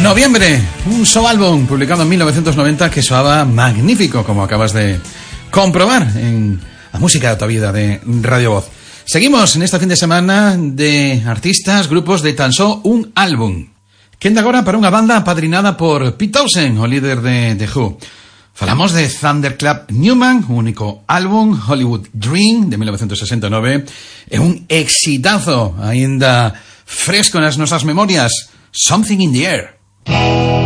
Noviembre, un show álbum publicado en 1990 que soaba magnífico, como acabas de comprobar en la música de tu vida de Radio Voz. Seguimos en este fin de semana de artistas, grupos de tan só un álbum. Quenda agora para unha banda apadrinada por Pete Townshend, o líder de The Who. Falamos de Thunderclap Newman, un único álbum, Hollywood Dream, de 1969. É un exitazo, aínda fresco nas nosas memorias, Something in the Air.